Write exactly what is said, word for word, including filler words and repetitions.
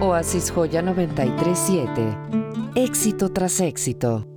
Oasis Joya noventa y tres siete. Éxito tras éxito.